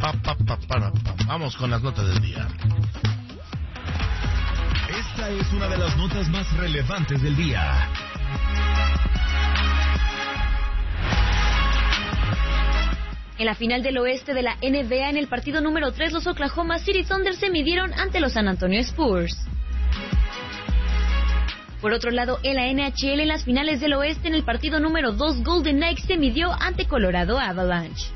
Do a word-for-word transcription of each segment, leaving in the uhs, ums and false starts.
pa, pa, pa, para, pa. Vamos con las notas del día. Esta es una de las notas más relevantes del día. En la final del oeste de la N B A, en el partido número tres, los Oklahoma City Thunder se midieron ante los San Antonio Spurs. Por otro lado, en la N H L, en las finales del oeste, en el partido número dos, Golden Knights se midió ante Colorado Avalanche.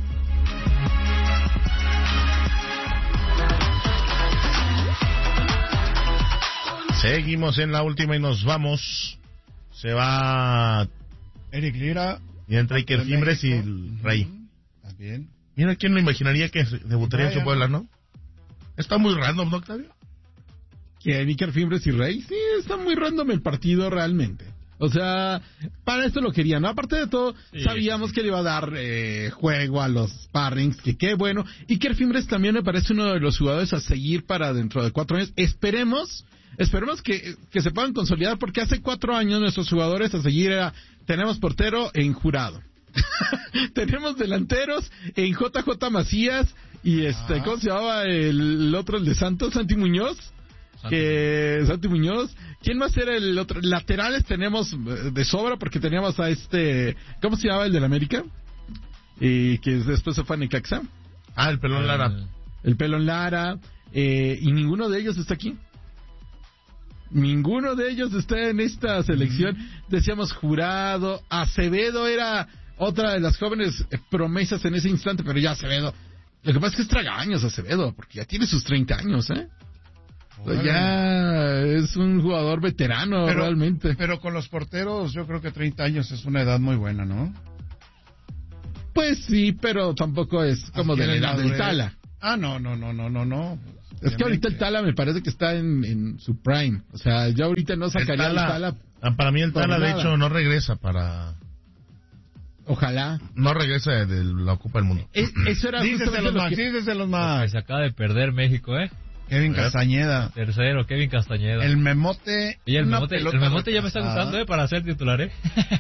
Seguimos en la última y nos vamos. Se va Eric Lira. Y entra Iker Fimbres y el Rey. También. Mira, ¿quién me imaginaría que debutaría en su Puebla, no? Está muy random, ¿no, Octavio? ¿Que Iker Fimbres y Rey? Sí, está muy random el partido realmente. O sea, para esto lo querían, ¿no? Aparte de todo, sí, sabíamos sí. que le iba a dar eh, juego a los sparrings, que qué bueno. Iker Fimbres también me parece uno de los jugadores a seguir para dentro de cuatro años. Esperemos... Esperemos que, que se puedan consolidar, porque hace cuatro años nuestros jugadores a seguir era, tenemos portero en Jurado, tenemos delanteros en J J Macías y este, ah. ¿cómo se llamaba el, el otro, el de Santos? Santi Muñoz. Santi. Que Santi Muñoz. ¿Quién más era el otro? Laterales tenemos de sobra, porque teníamos a este, ¿cómo se llamaba el del América? Y que después se fue a Necaxa. Ah, el Pelón Lara. El, el Pelón Lara. Eh, y ninguno de ellos está aquí. Ninguno de ellos está en esta selección. Decíamos Jurado, Acevedo era otra de las jóvenes promesas en ese instante, pero ya Acevedo, lo que pasa es que es tragaños Acevedo, porque ya tiene sus treinta años, ¿eh? O sea, ya es un jugador veterano pero, realmente. Pero con los porteros yo creo que treinta años es una edad muy buena, ¿no? Pues sí, pero tampoco es como de la edad del Tala. Ah, no, no, no, no, no, no. Es que ahorita el Tala me parece que está en, en su prime. O sea, yo ahorita no sacaría el Tala. El Tala para mí el Tala, de hecho, no regresa para... Ojalá. No regresa de la Copa del Mundo. Es, eso era dícese los más, que... dícese los más. Se acaba de perder México, ¿eh? Kevin Castañeda. Tercero, Kevin Castañeda. El Memote. Y el Memote, el memote ya me está gustando, ¿eh? Para ser titular, ¿eh?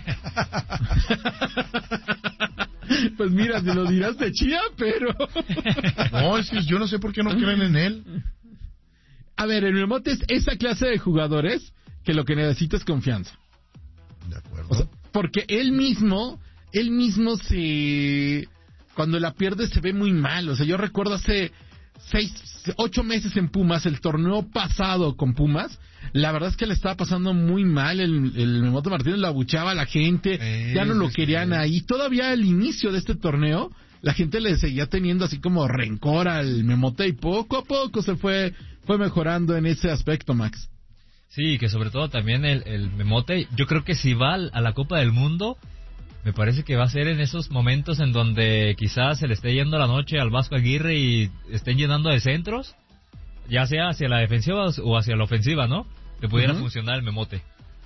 Pues mira, se lo dirás de chía, pero... No, es que yo no sé por qué no creen en él. A ver, el Memote es esa clase de jugadores que lo que necesita es confianza. De acuerdo. O sea, porque él mismo, él mismo se... Cuando la pierde se ve muy mal. O sea, yo recuerdo hace seis, ocho meses en Pumas, el torneo pasado con Pumas, la verdad es que le estaba pasando muy mal. El, el Memote Martínez lo abucheaba a la gente, eh, ya no lo querían sí. ahí. Todavía al inicio de este torneo, la gente le seguía teniendo así como rencor al Memote y poco a poco se fue, fue mejorando en ese aspecto, Max. Sí, que sobre todo también el, el Memote, yo creo que si va a la Copa del Mundo, me parece que va a ser en esos momentos en donde quizás se le esté yendo la noche al Vasco Aguirre y estén llenando de centros, ya sea hacia la defensiva o hacia la ofensiva, ¿no? Que pudiera uh-huh. funcionar el Memote.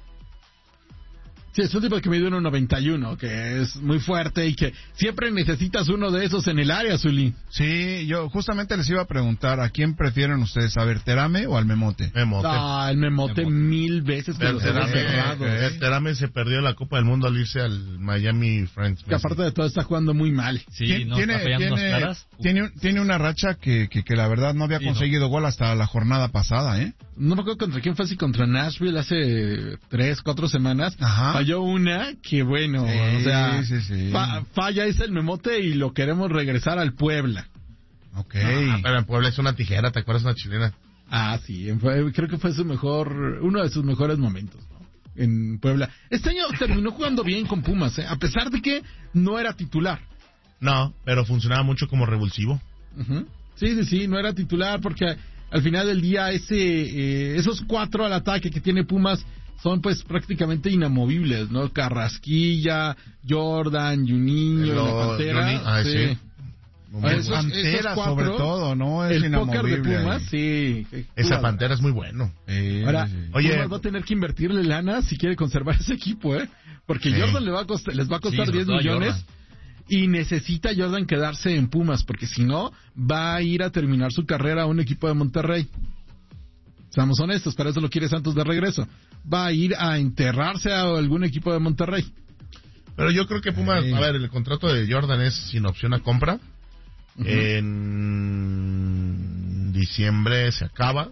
Sí, es un tipo que mide uno noventa y uno, que es muy fuerte y que siempre necesitas uno de esos en el área, Zuli. Sí, yo justamente les iba a preguntar, ¿a quién prefieren ustedes? ¿A Berterame o al Memote? Memote. Ah, el Memote, Memote. mil veces que lo se ha cerrado. Berterame se perdió la Copa del Mundo al irse al Miami Friends. Que aparte de todo está jugando muy mal. Sí, no, tiene, está fallando tiene, unas caras. Tiene, tiene una racha que, que, que la verdad no había sí, conseguido no. gol hasta la jornada pasada, ¿eh? No me acuerdo contra quién fue, si contra Nashville hace tres, cuatro semanas. Ajá. Falló una que bueno, sí, o sea, sí, sí. Fa- falla es el Memote y lo queremos regresar al Puebla. Ok. No, pero en Puebla es una tijera, ¿te acuerdas? Una chilena. Ah, sí, en, creo que fue su mejor, uno de sus mejores momentos, ¿no? En Puebla. Este año terminó jugando bien con Pumas, ¿eh? A pesar de que no era titular. No, pero funcionaba mucho como revulsivo. Uh-huh. Sí, sí, sí, no era titular porque al final del día ese eh, esos cuatro al ataque que tiene Pumas son pues prácticamente inamovibles, ¿no? Carrasquilla, Jordan, Juninho, Lo, la Pantera. Juni, ah, sí. sí. Esos, Pantera cuatro, sobre todo, ¿no? Es el póker de Pumas, sí. Esa Pantera es muy bueno. Eh, Ahora, sí. Oye, Pumas va a tener que invertirle lana si quiere conservar ese equipo, ¿eh? Porque sí. Jordan le va a costar, les va a costar sí, diez millones. Jordan. Y necesita Jordan quedarse en Pumas, porque si no, va a ir a terminar su carrera a un equipo de Monterrey. Seamos honestos, para eso lo quiere Santos de regreso. Va a ir a enterrarse a algún equipo de Monterrey. Pero yo creo que Pumas, Ay. a ver, el contrato de Jordan es sin opción a compra. Uh-huh. En diciembre se acaba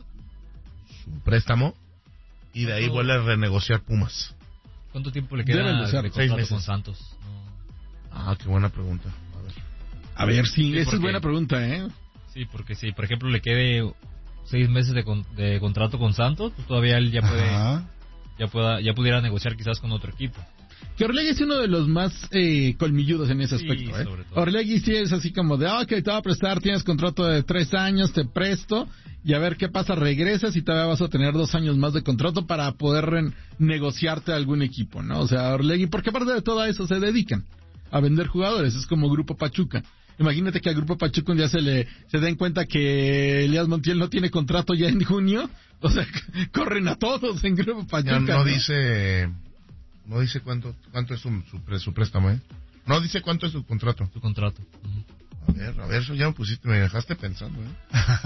su préstamo y de ahí vuelve a renegociar Pumas. ¿Cuánto tiempo le queda de, de contrato con Santos? No. Ah, qué buena pregunta. A ver, a ver sí, sí esa porque, es buena pregunta, ¿eh? Sí, porque si, por ejemplo, le quede seis meses de, con, de contrato con Santos, pues todavía él ya puede, Ajá. ya pueda, ya pudiera negociar quizás con otro equipo. Que Orlegui es uno de los más eh, colmilludos en ese aspecto, sí, ¿eh? Orlegui sí es así como de, ah, ok, te voy a prestar, tienes contrato de tres años, te presto, y a ver qué pasa, regresas y todavía vas a tener dos años más de contrato para poder re- negociarte a algún equipo, ¿no? O sea, Orlegui, porque aparte de todo eso se dedican a vender jugadores, es como Grupo Pachuca. Imagínate que al Grupo Pachuca un día se le se den cuenta que Elías Montiel no tiene contrato ya en junio, o sea, corren a todos en Grupo Pachuca. No, no, ¿no? dice... No dice cuánto cuánto es su, su, su préstamo, ¿eh? No dice cuánto es su contrato. Su contrato. Uh-huh. A ver, a ver, eso ya me pusiste, me dejaste pensando, ¿eh?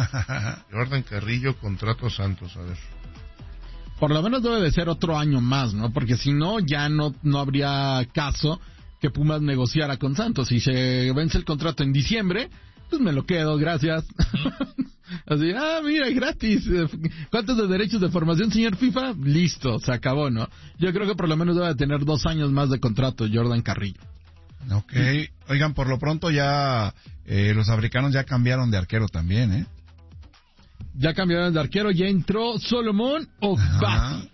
Jordan Carrillo, contrato Santos, a ver. Por lo menos debe de ser otro año más, ¿no? Porque si no, ya no, no habría caso que Pumas negociara con Santos. Si se vence el contrato en diciembre, pues me lo quedo, gracias. Uh-huh. Así, ah, mira, gratis. ¿Cuántos de derechos de formación, señor FIFA? Listo, se acabó, ¿no? Yo creo que por lo menos debe tener dos años más de contrato Jordan Carrillo. Ok, oigan, por lo pronto ya eh, los africanos ya cambiaron de arquero también, ¿eh? Ya cambiaron de arquero, ya entró Solomon Ogbasi.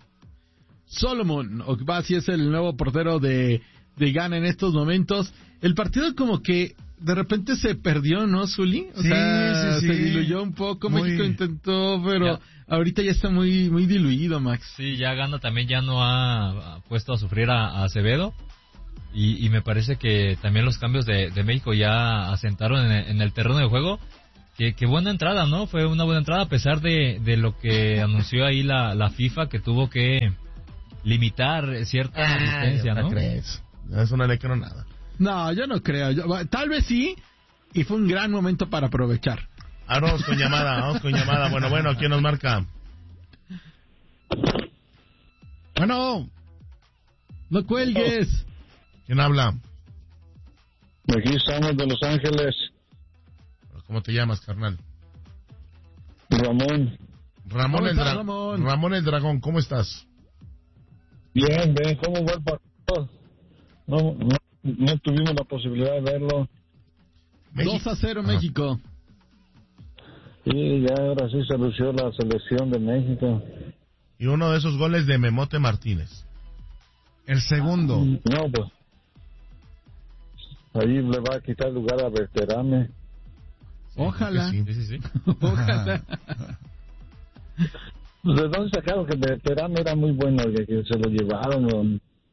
Solomon Ogbasi es el nuevo portero de, de Ghana en estos momentos. El partido como que de repente se perdió, ¿no, Zuli? O sí, sea, sí, sí. se diluyó un poco, muy... México intentó, pero ya. ahorita ya está muy muy diluido, Max. Sí, ya Ghana también ya no ha, ha puesto a sufrir a, a Acevedo, y, y me parece que también los cambios de, de México ya asentaron en el, en el terreno de juego. Que, que buena entrada, ¿no? Fue una buena entrada a pesar de, de lo que anunció ahí la, la FIFA, que tuvo que limitar cierta ah, asistencia, ¿no? ¿Crees? Eso no le creo nada. No, yo no creo. Yo, tal vez sí, y fue un gran momento para aprovechar. Ahora vamos con llamada, vamos con llamada. Bueno, bueno, ¿quién nos marca? Bueno, no cuelgues. ¿Quién habla? Aquí estamos de Los Ángeles. ¿Cómo te llamas, carnal? Ramón. Ramón el, dra- Ramón? Ramón el Dragón, ¿cómo estás? Bien, bien, ¿cómo va el partido? No, no, no tuvimos la posibilidad de verlo. México. dos a cero Ajá. México. Sí, ya ahora sí se lució la selección de México. Y uno de esos goles de Memote Martínez. El segundo. No, pues. Ahí le va a quitar lugar a Berterame. Ojalá. Sí, sí, sí. Ojalá. ¿De dónde sacaron que Berterame era muy bueno, que, que se lo llevaron? O...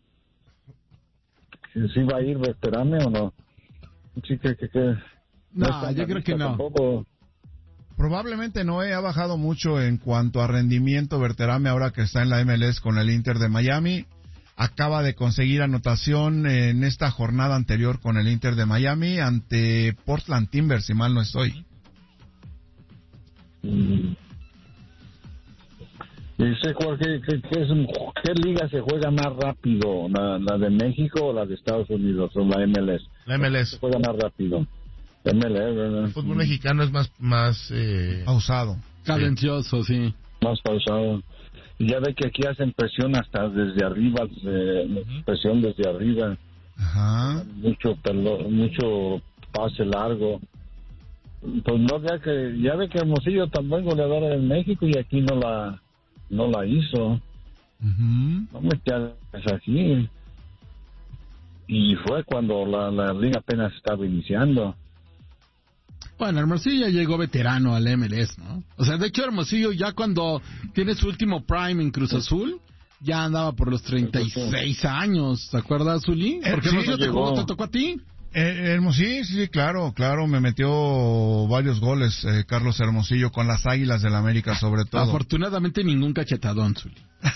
¿Sí va a ir Berterame o no? Sí, que, que, que... No, no yo creo que no. Tampoco. Probablemente no ha bajado mucho en cuanto a rendimiento Berterame ahora que está en la M L S con el Inter de Miami. Acaba de conseguir anotación en esta jornada anterior con el Inter de Miami ante Portland Timbers, si mal no estoy. Mm. ¿Y sé cuál, qué, qué, qué, es, qué liga se juega más rápido? ¿La, ¿La de México o la de Estados Unidos o la M L S? La M L S. Se juega más rápido. M L S, ¿verdad? El fútbol mexicano es más, más eh... pausado. Cadencioso, sí. Más pausado. Y ya ve que aquí hacen presión hasta desde arriba, eh, uh-huh. presión desde arriba. Ajá. Mucho pelo, mucho pase largo. Pues no, ya que ya ve que Hermosillo tan buen goleador en México y aquí no la no la hizo. Uh-huh. No me quedas aquí. Y fue cuando la, la liga apenas estaba iniciando. Bueno, Hermosillo ya llegó veterano al M L S, ¿no? O sea, de hecho, Hermosillo ya cuando tiene su último prime en Cruz Azul, ya andaba por los treinta y seis años, ¿te acuerdas, Zuli? Porque sí, Hermosillo te jugó, te tocó a ti. Eh, Hermosillo, sí, claro, claro, me metió varios goles eh, Carlos Hermosillo con las Águilas del América, sobre todo. Afortunadamente ningún cachetadón, Zuli.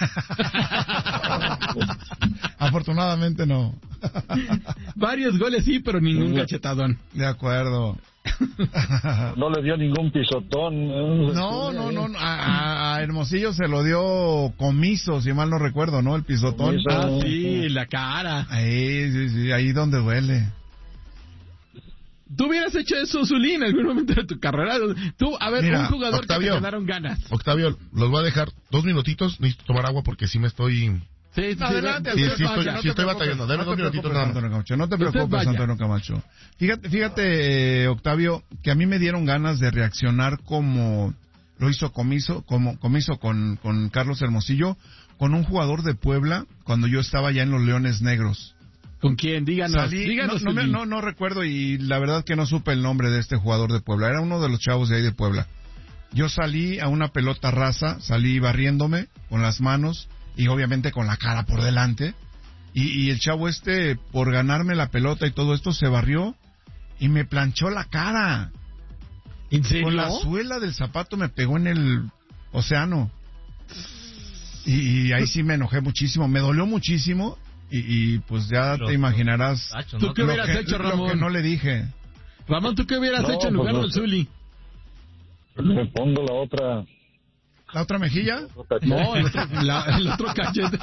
Afortunadamente no. Varios goles sí, pero ningún cachetadón. De acuerdo. No le dio ningún pisotón. No, no, no. A, a Hermosillo se lo dio Comiso, si mal no recuerdo, ¿no? El pisotón. Comiso. Ah, sí, la cara. Ahí, sí, sí, ahí donde duele. Tú hubieras hecho eso, Zuli, en algún momento de tu carrera. Tú, a ver, Mira, un jugador Octavio, que te ganaron ganas. Octavio, los voy a dejar dos minutitos. Necesito tomar agua porque sí me estoy... Sí, sí, Adelante, Sí, usted sí vaya, estoy- no sí te estoy preocupes, batallando. Dame no dos te minutitos preocupes, nada más. Antonio Camacho, no te Usted preocupes, vaya. Antonio Camacho. Fíjate, fíjate, eh, Octavio, que a mí me dieron ganas de reaccionar como lo hizo Comiso, como Comiso con, con Carlos Hermosillo, con un jugador de Puebla, cuando yo estaba ya en los Leones Negros. ¿Con quién? Díganos, Salí, díganos. no, no, me- Zuli. no, no recuerdo y la verdad que no supe el nombre de este jugador de Puebla. Era uno de los chavos de ahí de Puebla. Yo salí a una pelota rasa, salí barriéndome con las manos y obviamente con la cara por delante. Y, y el chavo este, por ganarme la pelota y todo esto, se barrió y me planchó la cara. ¿En serio? Con la suela del zapato me pegó en el océano. Y, y ahí sí me enojé muchísimo, me dolió muchísimo. Y, y pues ya Lo- te imaginarás Tacho, ¿Tú ¿no? qué lo hubieras que, hecho, lo Ramón? que no le dije. Ramón, ¿tú qué hubieras No, hecho en pues lugar no del sé. Zuli? Me pongo la otra... ¿La otra mejilla? No, el otro, la- el otro cachete.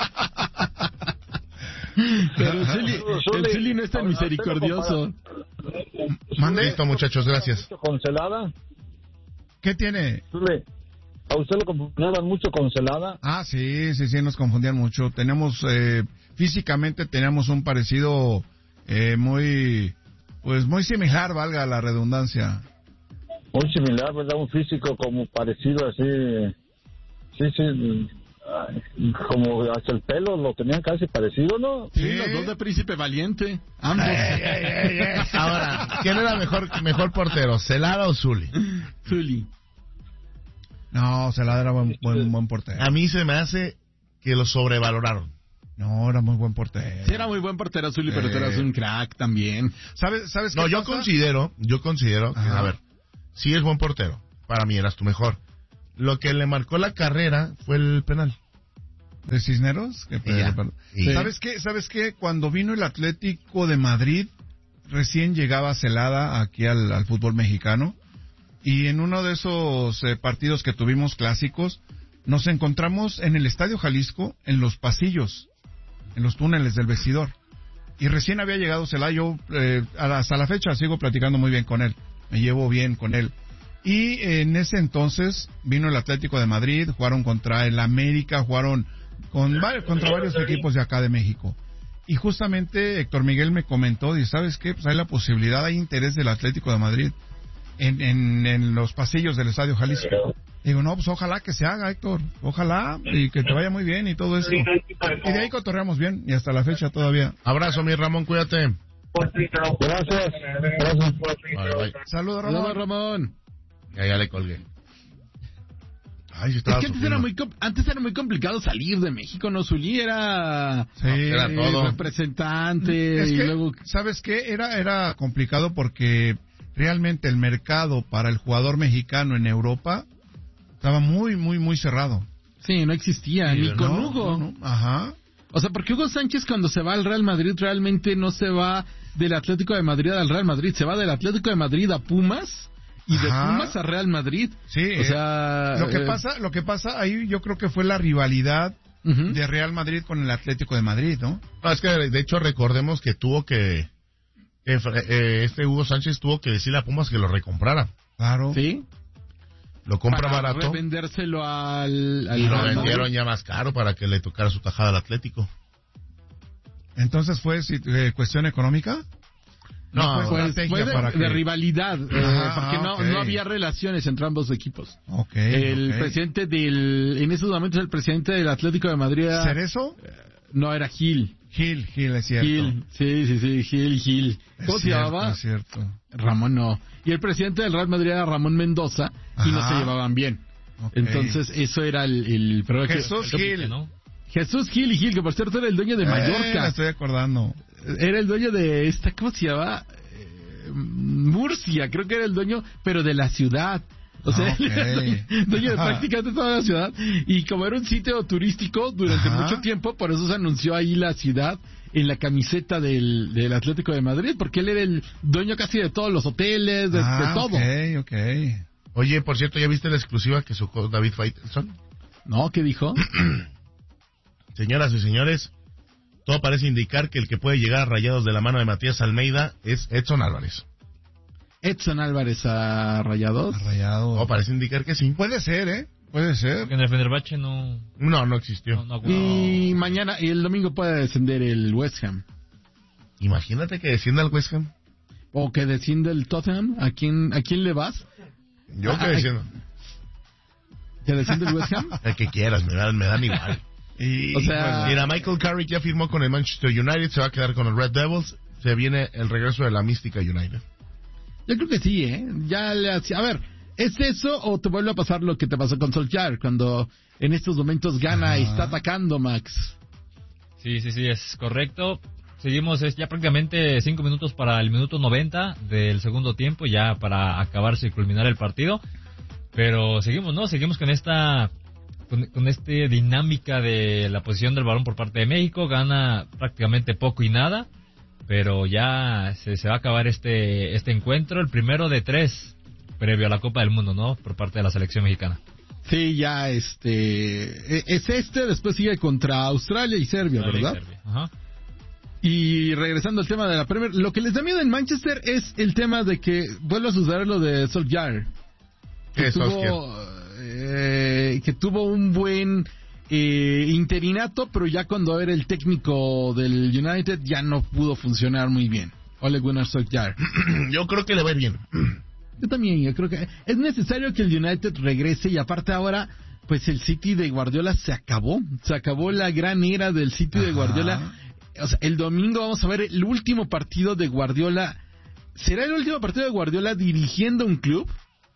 Pero el Zuli, el Zuli no es tan misericordioso. Mande. Listo, muchachos, gracias. ¿Con celada? ¿Qué tiene? Zuli, ¿a usted lo confundían mucho con celada? Ah, sí, sí, sí, nos confundían mucho. Tenemos, eh, físicamente teníamos un parecido eh, muy, pues muy similar, valga la redundancia. Muy similar, ¿verdad? Un físico como parecido así... Sí, sí... ay, como hasta el pelo lo tenían casi parecido, ¿no? Sí, Sí. los dos de Príncipe Valiente. Ambos. Ahora, ¿quién era mejor mejor portero, Celada o Zuli? Zuli. No, Celada era buen, buen, buen portero. A mí se me hace que lo sobrevaloraron. No, era muy buen portero. Sí, era muy buen portero, Zuli, pero tú Eh. eras un crack también. ¿Sabes, sabes qué No, yo pasa? considero, yo considero que, Ajá. a ver, sí es buen portero. Para mí eras tu mejor. Lo que le marcó la carrera fue el penal. ¿De Cisneros? Que Y ya. Y ya. ¿Sabes qué? ¿Sabes qué? Cuando vino el Atlético de Madrid, recién llegaba Celada aquí al, al fútbol mexicano, y en uno de esos eh, partidos que tuvimos clásicos, nos encontramos en el Estadio Jalisco, en los pasillos, en los túneles del vestidor. Y recién había llegado Celada, yo eh, hasta la fecha sigo platicando muy bien con él, me llevo bien con él. Y en ese entonces vino el Atlético de Madrid, jugaron contra el América, jugaron con vari- contra varios equipos de acá de México. Y justamente Héctor Miguel me comentó, y ¿sabes qué? Pues hay la posibilidad, hay interés del Atlético de Madrid en, en, en los pasillos del Estadio Jalisco. Digo, no, pues ojalá que se haga, Héctor, ojalá, y que te vaya muy bien y todo eso. Y de ahí cotorreamos bien, y hasta la fecha todavía. Abrazo, mi Ramón, cuídate. Gracias. Gracias. Bye, bye. Saludos, Saludos, Ramón. Ramón. Ya, ya le colgué. Ay, sí estaba Es que antes era, sufriendo. muy, com- antes era muy complicado salir de México, ¿no? Zuli era Sí, Era todo. representante Es y que, luego... ¿sabes qué? Era, era complicado porque realmente el mercado para el jugador mexicano en Europa estaba muy, muy, muy cerrado. Sí, no existía, Sí, ni ¿no? con No, Hugo. no, no. Ajá. O sea, porque Hugo Sánchez cuando se va al Real Madrid realmente no se va del Atlético de Madrid al Real Madrid, se va del Atlético de Madrid a Pumas y de Ajá. Pumas a Real Madrid. Sí, O sea, lo que eh, pasa, lo que pasa ahí yo creo que fue la rivalidad ujú. de Real Madrid con el Atlético de Madrid, ¿no? No, es que de hecho recordemos que tuvo que... que, eh, este Hugo Sánchez tuvo que decirle a Pumas que lo recomprara. Claro. Sí. Lo compra Para barato revendérselo al, al y lo Real Madrid. vendieron ya más caro para que le tocara su tajada al Atlético. Entonces fue si- eh, cuestión económica. No, fue Pues estrategia fue de, para de que- rivalidad, eh, Ajá, porque no, ok. no había relaciones entre ambos equipos. Ok. El ok. presidente del, en esos momentos el presidente del Atlético de Madrid era- ¿Cerezo? no era Gil. Gil, Gil, es cierto. Gil, sí, sí, sí, Gil, Gil. Es ¿Cómo se cierto, llamaba? Es cierto. Ramón no. Y el presidente del Real Madrid era Ramón Mendoza y no Ajá. se llevaban bien. Ok. Entonces eso era el, el pero que- Jesús Gil. ¿no? Jesús Gil y Gil, que por cierto era el dueño de Eh, me Mallorca. estoy acordando. Era el dueño de esta, ¿cómo se llama? Eh, Murcia, creo que era el dueño, pero de la ciudad. O sea, Ah, él era el ok. dueño, dueño de prácticamente toda la ciudad. Y como era un sitio turístico durante Ajá. mucho tiempo, por eso se anunció ahí la ciudad en la camiseta del, del Atlético de Madrid, porque él era el dueño casi de todos los hoteles, de, ah, de todo. ok, ok. Oye, por cierto, ¿ya viste la exclusiva que sacó David Faitelson? ¿No? ¿Qué dijo? Señoras y señores, todo parece indicar que el que puede llegar a Rayados de la mano de Matías Almeida es Edson Álvarez. Edson Álvarez a Rayados. Rayado. Oh, parece indicar que sí. Puede ser, ¿eh? Puede ser. Porque en el Fenerbahce no... No, no existió. no, no, Y mañana, y el domingo puede descender el West Ham. Imagínate que descienda el West Ham. O que desciende el Tottenham. ¿A quién, a quién le vas? Yo Ah, que desciendo. ¿Que desciende el West Ham? El que quieras, me dan, me dan igual. Y, O sea- Pues, mira, Michael Carrick ya firmó con el Manchester United, se va a quedar con el Red Devils. Se viene el regreso de la mística United. Yo creo que sí, ¿eh? Ya le hacía... A ver, ¿es eso o te vuelve a pasar lo que te pasó con Solskjaer cuando en estos momentos gana y está atacando, Max? Sí, sí, sí, es correcto. Seguimos, es ya prácticamente cinco minutos para el minuto noventa del segundo tiempo, ya para acabarse y culminar el partido. Pero seguimos, ¿no? Seguimos con esta con, con este dinámica de la posición del balón por parte de México. Gana prácticamente poco y nada, pero ya se, se va a acabar este este encuentro, el primero de tres previo a la Copa del Mundo, ¿no? Por parte de la selección mexicana. Sí, ya este... e- Es este, después sigue contra Australia y Serbia, ¿verdad? Serbia. Ajá. Y regresando al tema de la Premier, lo que les da miedo en Manchester es el tema de que vuelve a suceder lo de Solskjaer. ¿Qué Que es tuvo, eh, que tuvo un buen eh, interinato, pero ya cuando era el técnico del United ya no pudo funcionar muy bien. Ole Gunnar Solskjaer. Yo creo que le va a ir bien. Yo también, yo creo que es necesario que el United regrese y aparte ahora, pues el City de Guardiola se acabó. Se acabó la gran era del City de Guardiola. O sea, el domingo vamos a ver el último partido de Guardiola. ¿Será el último partido de Guardiola dirigiendo un club?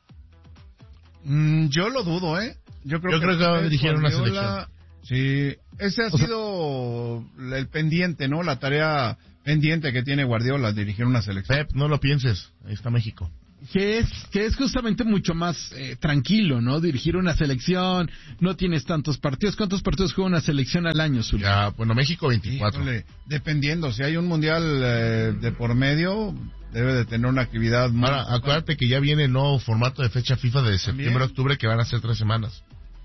Mm, yo lo dudo, ¿eh? Yo creo, Yo creo que va a dirigir una Guardiola- Sí, ese ha O sea- sido el pendiente, ¿no? La tarea pendiente que tiene Guardiola, dirigir una selección. Pep, no lo pienses. Ahí está México. Que es, que es justamente mucho más eh, tranquilo, ¿no? Dirigir una selección, no tienes tantos partidos. ¿Cuántos partidos juega una selección al año, Zuli? Ya, bueno, México veinticuatro. Híjole, dependiendo, si hay un mundial eh, de por medio, debe de tener una actividad muy... Ahora, acuérdate que ya viene el nuevo formato de fecha FIFA de septiembre a octubre que van a ser tres semanas.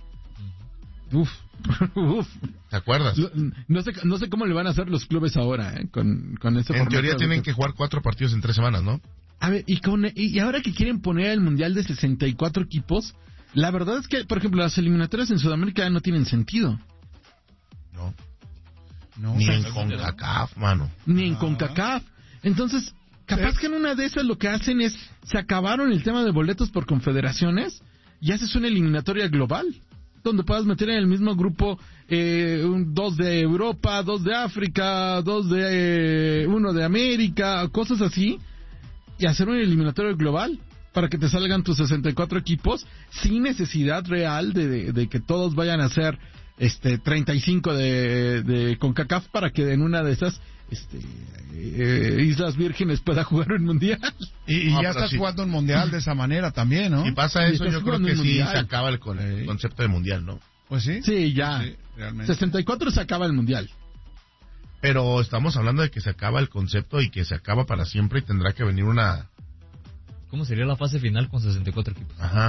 Uf, uf. ¿Te acuerdas? Lo- No sé, no sé cómo le van a hacer los clubes ahora, ¿eh? Con, con este En formato teoría de- tienen que jugar cuatro partidos en tres semanas, ¿no? A ver, y, con, y, y ahora que quieren poner el mundial de sesenta y cuatro equipos, la verdad es que, por ejemplo, las eliminatorias en Sudamérica ya no tienen sentido. No. No, Ni o sea, en CONCACAF, mano. Ni en CONCACAF. Entonces, capaz que en una de esas lo que hacen es, se acabaron el tema de boletos por confederaciones y haces una eliminatoria global, donde puedas meter en el mismo grupo eh, un- dos de Europa, dos de África, dos de eh, uno de América, cosas así, y hacer una eliminatoria global para que te salgan tus sesenta y cuatro equipos sin necesidad real de, de, de que todos vayan a ser este treinta y cinco de, de CONCACAF para que en una de esas este eh, Islas Vírgenes pueda jugar un mundial. Y, y No, ya pero estás sí. jugando un mundial de esa manera también, ¿no? Si pasa Y eso, estás yo creo jugando que un sí mundial. se acaba el, con- el Sí. concepto de mundial, ¿no? Pues sí. Sí, ya. Sí, realmente. sesenta y cuatro se acaba el mundial. Pero estamos hablando de que se acaba el concepto y que se acaba para siempre y tendrá que venir una... ¿Cómo sería la fase final con sesenta y cuatro equipos? Ajá.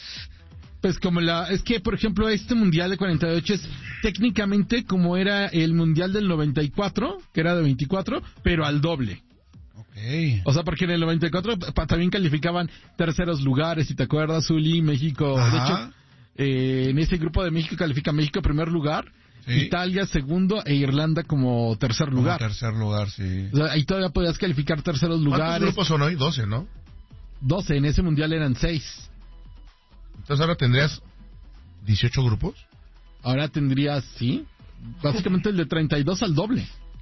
Pues como la... Es que, por ejemplo, este mundial de cuarenta y ocho es técnicamente como era el mundial del noventa y cuatro, que era de veinticuatro, pero al doble. Ok. O sea, porque en el noventa y cuatro pa- también calificaban terceros lugares, si te acuerdas, Zuli, México. De Ajá. hecho, eh, en ese grupo de México califica México primer lugar, Sí. Italia segundo e Irlanda como tercer Como lugar. tercer lugar, sí. O sea, ahí todavía podías calificar terceros ¿Cuántos lugares. grupos son hoy? doce, ¿no? doce, en ese mundial eran seis. Entonces ahora tendrías dieciocho grupos. Ahora tendrías, sí, básicamente el de treinta y dos al doble.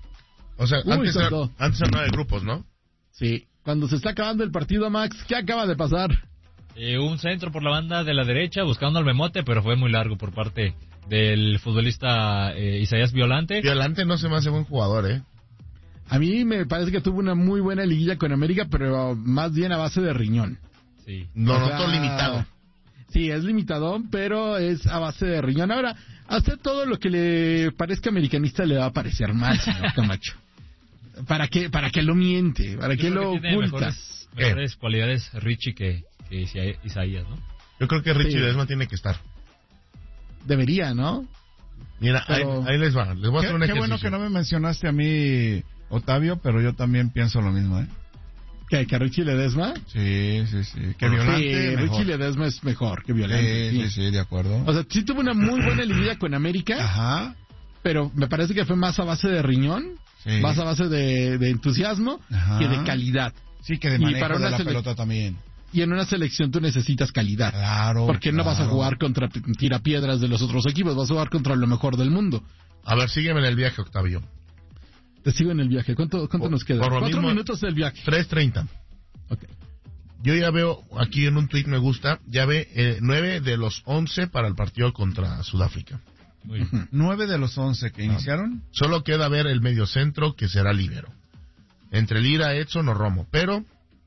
O sea, Uy, antes, era, santo. antes eran nueve grupos, ¿no? Sí. Cuando se está acabando el partido, Max, ¿qué acaba de pasar? Eh, un centro por la banda de la derecha buscando al Memote, pero fue muy largo por parte del futbolista eh, Isaías Violante. Violante no se me hace buen jugador, ¿eh? A mí me parece que tuvo una muy buena liguilla con América, pero más bien a base de riñón. Sí. No, O no, sea, todo limitado. Sí, es limitadón, pero es a base de riñón. Ahora, hacer todo lo que le parezca americanista le va a parecer mal, señor Camacho. ¿Para qué, para qué lo miente? ¿Para Yo qué creo lo que tiene oculta? mejores, mejores cualidades Richie que, que Isa- Isaías, ¿no? Yo creo que Richie Sí. Ledesma tiene que estar. Debería, ¿no? Mira, Pero- ahí, ahí les va. Les voy a Qué, hacer un qué ejercicio. bueno que no me mencionaste a mí, Octavio, pero yo también pienso lo mismo, ¿eh? ¿Qué, que Richie Ledesma? Sí, sí, sí. Que Violante, sí, mejor. Richie Ledesma es mejor que Violante. Sí, sí, sí, de acuerdo. O sea, sí tuvo una muy buena liguilla con América. Ajá. Pero me parece que fue más a base de riñón, Sí. más a base de, de entusiasmo Ajá. que de calidad. Sí, que de Y manejo para de una la sele- pelota también. Y en una selección tú necesitas calidad. Claro. Porque no vas a claro. jugar contra p- tirapiedras de los otros equipos, vas a jugar contra lo mejor del mundo. A ver, sígueme en el viaje, Octavio. Te sigo en el viaje. ¿Cuánto, cuánto Por- nos queda? por lo Cuatro mismo- minutos del viaje. tres treinta. Ok. Yo ya veo aquí en un tweet me gusta, ya ve eh, nueve de los once para el partido contra Sudáfrica. Muy bien. Nueve de los once que iniciaron. Solo queda ver el mediocentro que será líbero. Entre Lira, Edson o Romo. Pero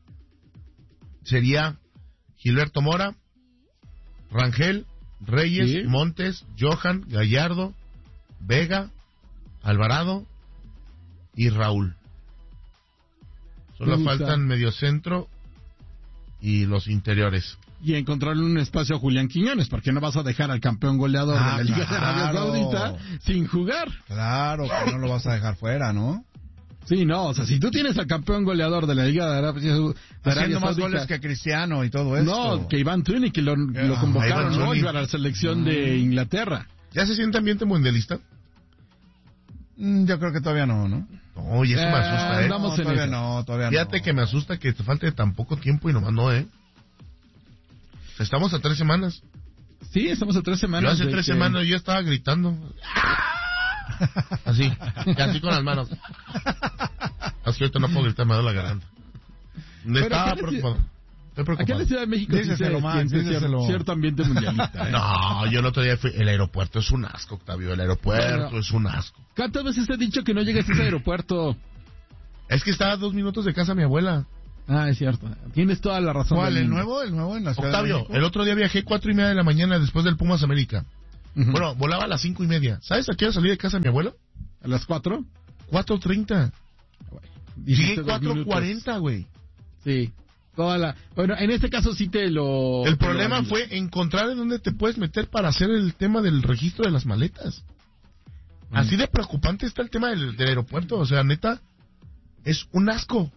sería Gilberto Mora, Rangel, Reyes, Sí. Montes, Johan, Gallardo, Vega, Alvarado y Raúl. Solo Me gusta. faltan mediocentro y los interiores. Y encontrarle un espacio a Julián Quiñones, porque no vas a dejar al campeón goleador Ah, de la Liga de Arabia claro. Saudita sin jugar. Claro, que no lo vas a dejar fuera, ¿no? Sí, no, o sea, si tú tienes al campeón goleador de la Liga de Arabia, de Arabia Haciendo más Saudita, goles que Cristiano y todo esto. no, que Iván Tuni, que lo, lo Ah, convocaron Iván hoy Toney. para la selección de Inglaterra. ¿Ya se siente ambiente mundialista? Mm, Yo creo que todavía no, ¿no? No, y eso me Eh, asusta, ¿eh? andamos- No, en todavía eso. no, todavía Fíjate no. que me asusta que te falte tan poco tiempo y nomás no, ¿eh? Estamos a tres semanas. Sí, estamos a tres Yo semanas. hace de tres que- semanas yo estaba gritando. Así, y así con las manos. Es que ahorita no puedo gritar, me da la garganta. Estaba acá les- preocupado. Estoy Aquí en preocupado. la Ciudad de México sí se Díceselo, Max, siente cier- díceselo. cierto ambiente mundialista. ¿eh? No, yo el otro día fui. El aeropuerto es un asco, Octavio. El aeropuerto Bueno. es un asco. ¿Cuántas veces te he dicho que no llegues a ese aeropuerto? Es que estaba a dos minutos de casa mi abuela. Ah, es cierto. Tienes toda la razón. ¿Cuál? del ¿El mundo. nuevo? ¿El nuevo en la Ciudad de Octavio, México? el otro día viajé cuatro y media de la mañana después del Pumas América. Ujú. Bueno, volaba a las cinco y media. ¿Sabes a qué hora salí de casa mi abuelo? ¿A las cuatro? Cuatro treinta. Dijiste Llegué dos cuatro minutos. cuarenta, güey. Sí. Toda la... Bueno, en este caso sí te lo... El te lo problema valido. fue encontrar en dónde te puedes meter para hacer el tema del registro de las maletas. Así de preocupante está el tema del, del aeropuerto. O sea, neta, es un asco.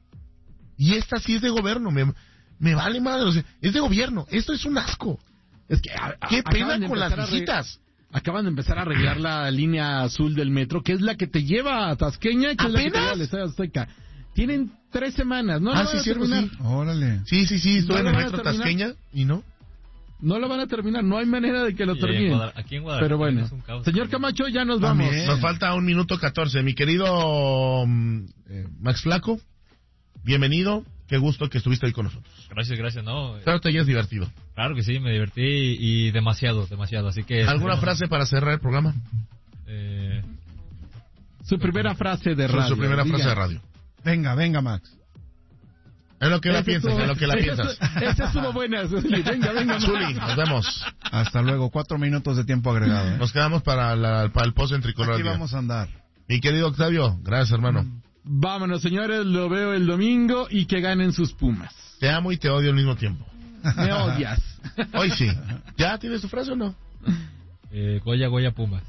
Y esta sí es de gobierno. Me, me vale madre. O sea, es de gobierno. Esto es un asco. Es que... a- a- Qué acaban pena de con las empezar a re- visitas. Acaban de empezar a arreglar la línea azul del metro, que es la que te lleva a Tasqueña, que es la que te ¿Apenas? lleva al Estadio Azteca. Tienen tres semanas, ¿no? Ah, lo sí, van a cierto, terminar. sí. Órale. Sí, sí, sí. Estuve ¿No en lo el van a metro terminar? Tasqueña y no. No lo van a terminar, no hay manera de que lo Y en terminen. Guadal- aquí en Guadalajara Pero bueno, es un caos señor también. Camacho, ya nos vamos. También. Nos falta un minuto catorce. Mi querido mm, eh, Max Flaco, bienvenido. Qué gusto que estuviste ahí con nosotros. Gracias, gracias, no. eh, Espero te hayas divertido. Claro que sí, me divertí y, y demasiado, demasiado. Así que. ¿Alguna frase para cerrar el programa? Eh, Su primera frase de Su- radio. Su primera diga. frase de radio. Venga, venga, Max. En lo que la Ese piensas, estuvo- en lo que la ese- piensas. Ese estuvo buena. Zuli. Venga, venga. Zuli, nos vemos. Hasta luego. Cuatro minutos de tiempo agregado. ¿eh? Nos quedamos para, la, para el post en tricolor. Aquí al día. vamos a andar. Mi querido Octavio, gracias hermano. Vámonos, señores. Lo veo el domingo y que ganen sus Pumas. Te amo y te odio al mismo tiempo. Me odias. Hoy sí. ¿Ya tienes tu frase o no? eh, Goya, Goya, Pumas.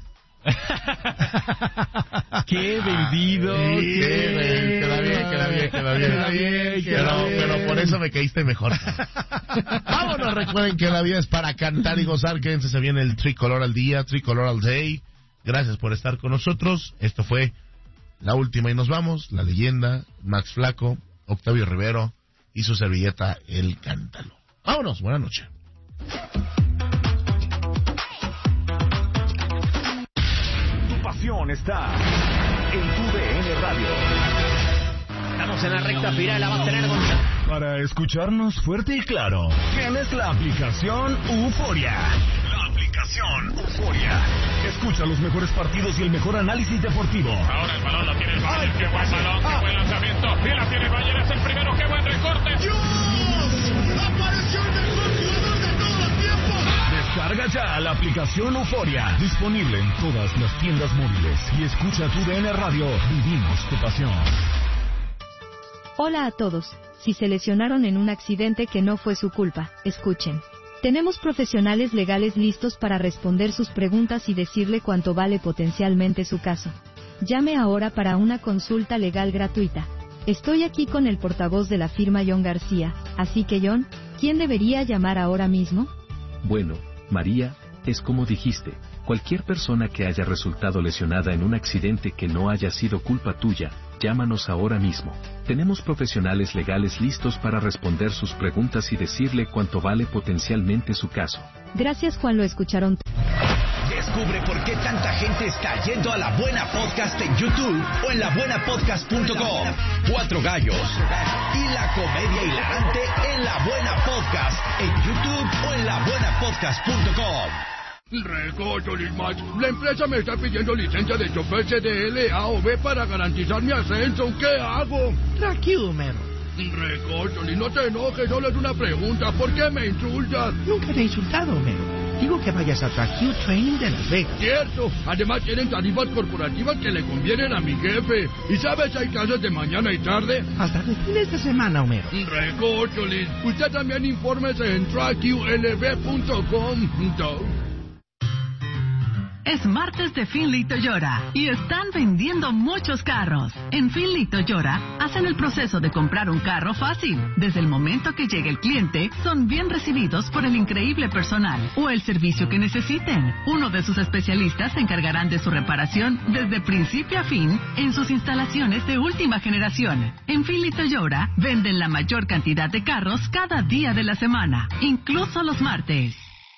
Qué vendido. Sí, qué... queda bien, queda bien, queda bien. Queda bien, queda Pero, bien. pero por eso me caíste mejor. Vámonos, recuerden que la vida es para cantar y gozar. Quédense, se viene el Tricolor al día, Tricolor al day. Gracias por estar con nosotros. Esto fue la última y nos vamos. La leyenda, Max Flaco, Octavio Rivero y su servilleta, El Cántalo. Vámonos, buenas noches. Tu pasión está en tu D N Radio. Estamos en la recta final, la va a tener Gonzalo. Para escucharnos fuerte y claro, tienes la aplicación Euforia. La aplicación Euforia. Escucha los mejores partidos y el mejor análisis deportivo. Ahora el balón lo tiene el Bayern, qué buen balón, qué buen lanzamiento. Y la tiene el Bayern, es el primero, qué buen recorte. Descarga ya la aplicación Euforia. Disponible en todas las tiendas móviles. Y escucha tu D N Radio. Vivimos tu pasión. Hola a todos. Si se lesionaron en un accidente que no fue su culpa, escuchen. Tenemos profesionales legales listos para responder sus preguntas y decirle cuánto vale potencialmente su caso. Llame ahora para una consulta legal gratuita. Estoy aquí con el portavoz de la firma John García, así que John, ¿quién debería llamar ahora mismo? Bueno, María, es como dijiste, cualquier persona que haya resultado lesionada en un accidente que no haya sido culpa tuya, llámanos ahora mismo. Tenemos profesionales legales listos para responder sus preguntas y decirle cuánto vale potencialmente su caso. Gracias, Juan, lo escucharon. Descubre por qué tanta gente está yendo a La Buena Podcast en YouTube o en la buena podcast punto com. Cuatro gallos y la comedia hilarante en La Buena Podcast en YouTube o en la buena podcast punto com. Recocho, Lismach. La empresa me está pidiendo licencia de chofer C D L A o B para garantizar mi ascenso. ¿Qué hago? Tranquilo, mero. Recocho, no te enojes, solo es una pregunta. ¿Por qué me insultas? Nunca te he insultado, mero. Digo que vayas a Tracue Training de Las Vegas. Cierto. Además tienen tarifas corporativas que le convienen a mi jefe. ¿Y sabes, hay clases de mañana y tarde? Hasta de fines de semana, Homero. Recocholis. Usted también infórmese en tracue l b punto com. Es martes de Finley Toyota y están vendiendo muchos carros. En Finley Toyota hacen el proceso de comprar un carro fácil. Desde el momento que llegue el cliente, son bien recibidos por el increíble personal o el servicio que necesiten. Uno de sus especialistas se encargarán de su reparación desde principio a fin en sus instalaciones de última generación. En Finley Toyota venden la mayor cantidad de carros cada día de la semana, incluso los martes.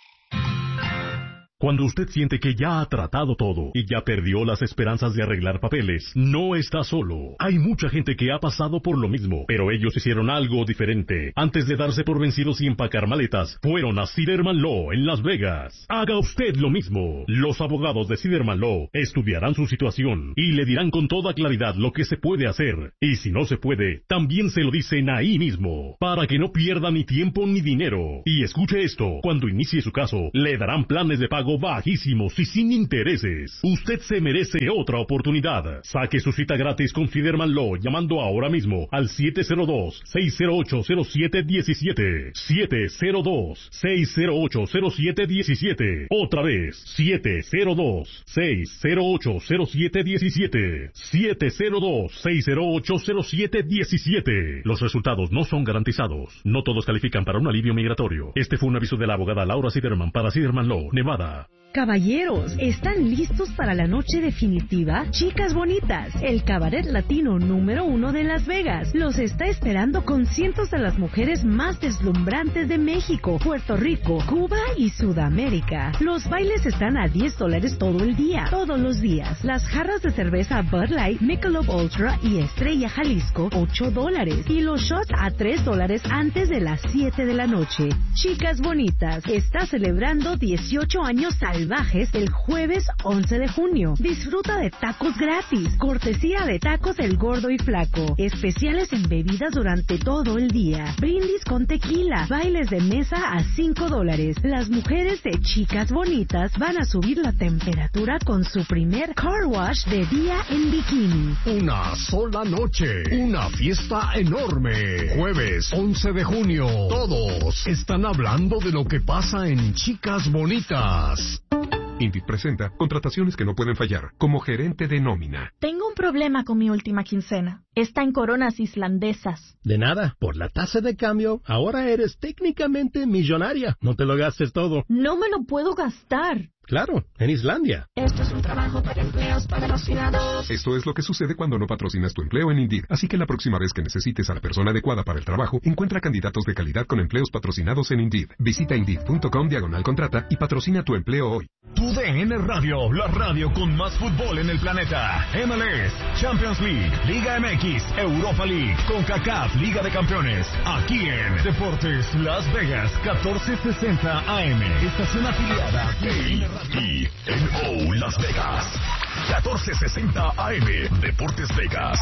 Cuando usted siente que ya ha tratado todo y ya perdió las esperanzas de arreglar papeles, no está solo. Hay mucha gente que ha pasado por lo mismo, pero ellos hicieron algo diferente. Antes de darse por vencidos y empacar maletas, fueron a Siderman Law en Las Vegas. Haga usted lo mismo. Los abogados de Siderman Law estudiarán su situación y le dirán con toda claridad lo que se puede hacer. Y si no se puede, también se lo dicen ahí mismo, para que no pierda ni tiempo ni dinero. Y escuche esto, cuando inicie su caso, le darán planes de pago bajísimos y sin intereses. Usted se merece otra oportunidad. Saque su cita gratis con Siderman Law llamando ahora mismo al siete cero dos, seis cero ocho, cero siete uno siete. siete cero dos, seis cero ocho, cero siete uno siete. Otra vez, siete cero dos, seis cero ocho, cero siete uno siete. siete cero dos, seis cero ocho, cero siete uno siete. Los resultados no son garantizados. No todos califican para un alivio migratorio. Este fue un aviso de la abogada Laura Siderman para Siderman Law, Nevada. Caballeros, ¿están listos para la noche definitiva? Chicas Bonitas, el cabaret latino número uno de Las Vegas, los está esperando con cientos de las mujeres más deslumbrantes de México, Puerto Rico, Cuba y Sudamérica. Los bailes están a diez dólares todo el día, todos los días. Las jarras de cerveza Bud Light, Michelob Ultra y Estrella Jalisco, ocho dólares. Y los shots a tres dólares antes de las siete de la noche. Chicas Bonitas está celebrando dieciocho años salvajes el jueves once de junio. Disfruta de tacos gratis, cortesía de Tacos El Gordo y Flaco, especiales en bebidas durante todo el día, brindis con tequila, bailes de mesa a cinco dólares. Las mujeres de Chicas Bonitas van a subir la temperatura con su primer car wash de día en bikini. Una sola noche, una fiesta enorme. Jueves once de junio, todos están hablando de lo que pasa en Chicas Bonitas. INDIT presenta contrataciones que no pueden fallar, como gerente de nómina. Tengo un problema con mi última quincena. Está en coronas islandesas. De nada, por la tasa de cambio, ahora eres técnicamente millonaria. No te lo gastes todo. No me lo puedo gastar. Claro, en Islandia. Esto es un trabajo para empleos patrocinados. Esto es lo que sucede cuando no patrocinas tu empleo en Indeed. Así que la próxima vez que necesites a la persona adecuada para el trabajo, encuentra candidatos de calidad con empleos patrocinados en Indeed. Visita Indeed punto com diagonal contrata y patrocina tu empleo hoy. Tu D N Radio, la radio con más fútbol en el planeta. M L S, Champions League, Liga M X, Europa League, CONCACAF, Liga de Campeones. Aquí en Deportes Las Vegas, catorce sesenta A M. Estación afiliada de y en O Las Vegas, catorce sesenta A M, Deportes Vegas.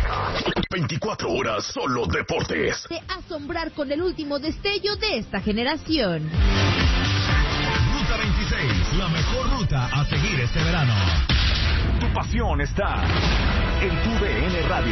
veinticuatro horas solo deportes. De asombrar con el último destello de esta generación. Ruta veintiséis, la mejor ruta a seguir este verano. Tu pasión está en tu D N Radio.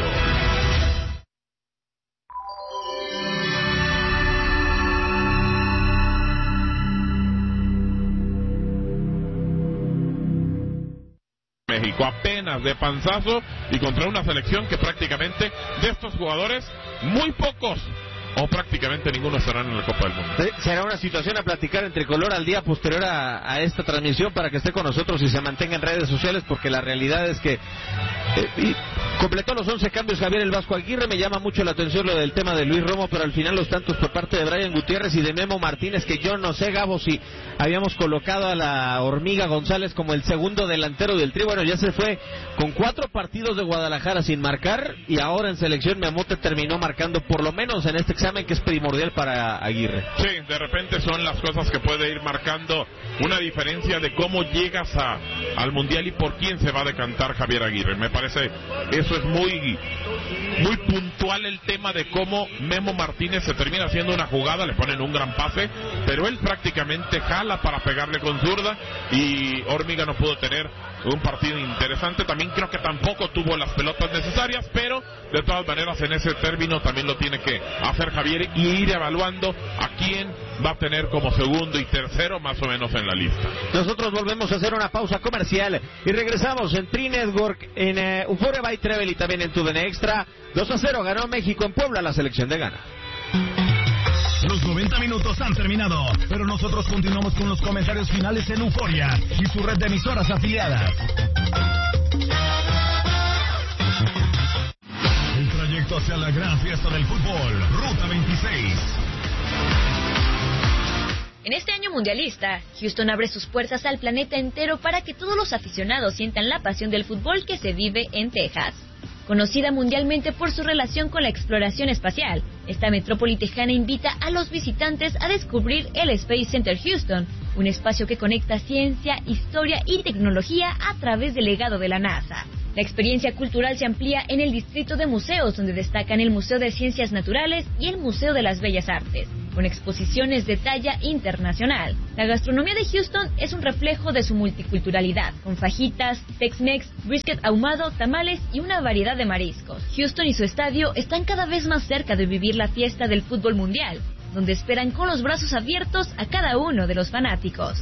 México, apenas de panzazo y contra una selección que prácticamente de estos jugadores, muy pocos o prácticamente ninguno estarán en la Copa del Mundo. Será una situación a platicar en Tricolor al día posterior a, a esta transmisión para que esté con nosotros y se mantenga en redes sociales, porque la realidad es que eh, y completó los once cambios Javier el Vasco Aguirre. Me llama mucho la atención lo del tema de Luis Romo, pero al final los tantos por parte de Brian Gutiérrez y de Memo Martínez, que yo no sé, Gabo, si habíamos colocado a la Hormiga González como el segundo delantero del Tri. Bueno, ya se fue con cuatro partidos de Guadalajara sin marcar, y ahora en selección Memote terminó marcando, por lo menos en este examen que es primordial para Aguirre. Sí, de repente son las cosas que puede ir marcando una diferencia de cómo llegas a, al Mundial y por quién se va a decantar Javier Aguirre. Me parece, eso es muy muy puntual el tema de cómo Memo Martínez se termina haciendo una jugada, le ponen un gran pase, pero él prácticamente jala para pegarle con zurda, y Hormiga no pudo tener un partido interesante. También creo que tampoco tuvo las pelotas necesarias, pero de todas maneras en ese término también lo tiene que hacer Javier y ir evaluando a quién va a tener como segundo y tercero más o menos en la lista. Nosotros volvemos a hacer una pausa comercial y regresamos en Tri Network, en uh, Euphoria by Travel y también en TUDN Extra. Dos a cero ganó México en Puebla la selección de Ghana. Los noventa minutos han terminado, pero nosotros continuamos con los comentarios finales en Euphoria y su red de emisoras afiliadas. El trayecto hacia la gran fiesta del fútbol, Ruta veintiséis. En este año mundialista, Houston abre sus puertas al planeta entero para que todos los aficionados sientan la pasión del fútbol que se vive en Texas. Conocida mundialmente por su relación con la exploración espacial, esta metrópoli tejana invita a los visitantes a descubrir el Space Center Houston, un espacio que conecta ciencia, historia y tecnología a través del legado de la NASA. La experiencia cultural se amplía en el distrito de museos, donde destacan el Museo de Ciencias Naturales y el Museo de las Bellas Artes, con exposiciones de talla internacional. La gastronomía de Houston es un reflejo de su multiculturalidad, con fajitas, Tex-Mex, brisket ahumado, tamales y una variedad de mariscos. Houston y su estadio están cada vez más cerca de vivir la fiesta del fútbol mundial, donde esperan con los brazos abiertos a cada uno de los fanáticos.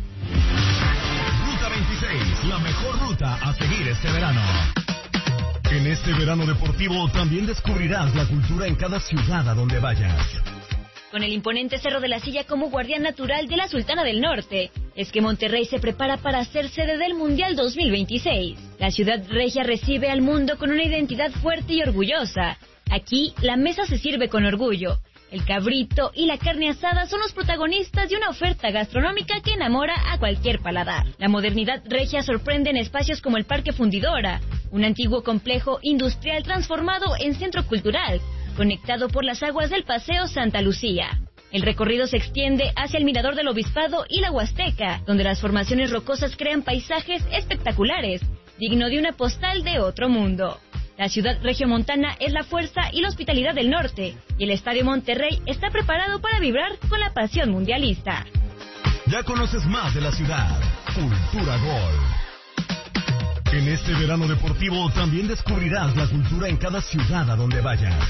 Ruta veintiséis, la mejor ruta a seguir este verano. En este verano deportivo también descubrirás la cultura en cada ciudad a donde vayas. Con el imponente Cerro de la Silla como guardián natural de la Sultana del Norte, es que Monterrey se prepara para ser sede del Mundial dos mil veintiséis. La ciudad regia recibe al mundo con una identidad fuerte y orgullosa. Aquí, la mesa se sirve con orgullo. El cabrito y la carne asada son los protagonistas de una oferta gastronómica que enamora a cualquier paladar. La modernidad regia sorprende en espacios como el Parque Fundidora, un antiguo complejo industrial transformado en centro cultural, conectado por las aguas del Paseo Santa Lucía. El recorrido se extiende hacia el Mirador del Obispado y la Huasteca, donde las formaciones rocosas crean paisajes espectaculares, digno de una postal de otro mundo. La ciudad regiomontana es la fuerza y la hospitalidad del norte, y el Estadio Monterrey está preparado para vibrar con la pasión mundialista. Ya conoces más de la ciudad. Cultura Gol. En este verano deportivo también descubrirás la cultura en cada ciudad a donde vayas.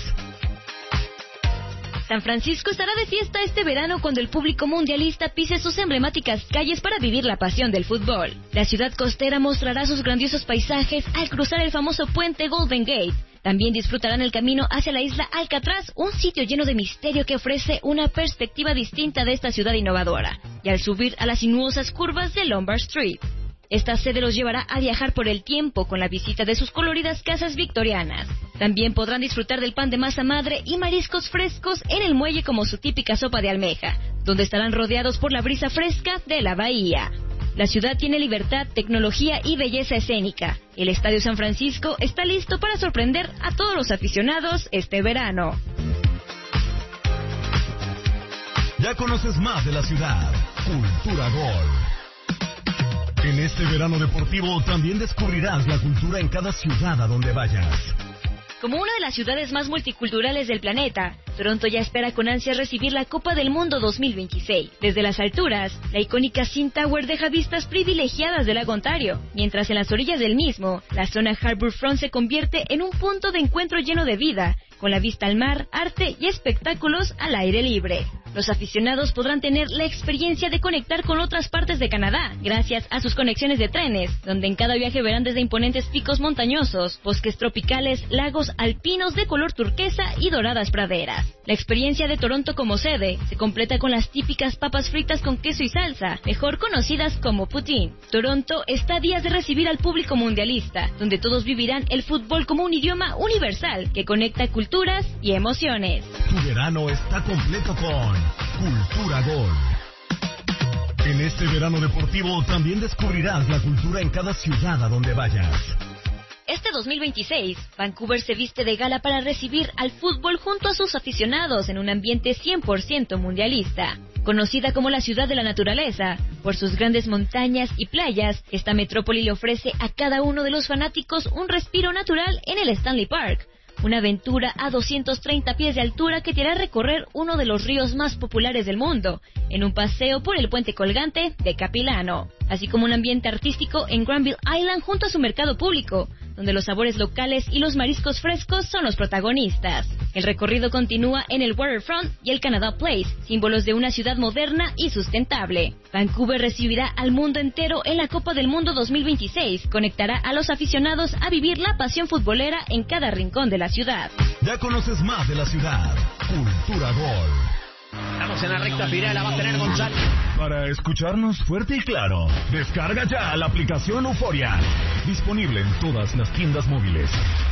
San Francisco estará de fiesta este verano cuando el público mundialista pise sus emblemáticas calles para vivir la pasión del fútbol. La ciudad costera mostrará sus grandiosos paisajes al cruzar el famoso puente Golden Gate. También disfrutarán el camino hacia la isla Alcatraz, un sitio lleno de misterio que ofrece una perspectiva distinta de esta ciudad innovadora, y al subir a las sinuosas curvas de Lombard Street. Esta sede los llevará a viajar por el tiempo con la visita de sus coloridas casas victorianas. También podrán disfrutar del pan de masa madre y mariscos frescos en el muelle como su típica sopa de almeja, donde estarán rodeados por la brisa fresca de la bahía. La ciudad tiene libertad, tecnología y belleza escénica. El Estadio San Francisco está listo para sorprender a todos los aficionados este verano. Ya conoces más de la ciudad. Cultura Gol. En este verano deportivo también descubrirás la cultura en cada ciudad a donde vayas. Como una de las ciudades más multiculturales del planeta, Toronto ya espera con ansias recibir la Copa del Mundo dos mil veintiséis. Desde las alturas, la icónica Cinn Tower deja vistas privilegiadas del lago Ontario, mientras en las orillas del mismo, la zona Harbourfront se convierte en un punto de encuentro lleno de vida, con la vista al mar, arte y espectáculos al aire libre. Los aficionados podrán tener la experiencia de conectar con otras partes de Canadá, gracias a sus conexiones de trenes, donde en cada viaje verán desde imponentes picos montañosos, bosques tropicales, lagos alpinos de color turquesa y doradas praderas. La experiencia de Toronto como sede se completa con las típicas papas fritas con queso y salsa, mejor conocidas como poutine. Toronto está a días de recibir al público mundialista, donde todos vivirán el fútbol como un idioma universal que conecta culturas y emociones. Tu verano está completo con Cultura Gol. En este verano deportivo también descubrirás la cultura en cada ciudad a donde vayas. Este dos mil veintiséis, Vancouver se viste de gala para recibir al fútbol junto a sus aficionados en un ambiente cien por ciento mundialista. Conocida como la ciudad de la naturaleza, por sus grandes montañas y playas, esta metrópoli le ofrece a cada uno de los fanáticos un respiro natural en el Stanley Park. Una aventura a doscientos treinta pies de altura que te hará recorrer uno de los ríos más populares del mundo, en un paseo por el puente colgante de Capilano, así como un ambiente artístico en Granville Island junto a su mercado público, donde los sabores locales y los mariscos frescos son los protagonistas. El recorrido continúa en el Waterfront y el Canada Place, símbolos de una ciudad moderna y sustentable. Vancouver recibirá al mundo entero en la Copa del Mundo dos mil veintiséis, conectará a los aficionados a vivir la pasión futbolera en cada rincón de la ciudad. Ya conoces más de la ciudad. Cultura Gol. Estamos en la recta final, la va a tener González. Para escucharnos fuerte y claro, descarga ya la aplicación Euforia. Disponible en todas las tiendas móviles.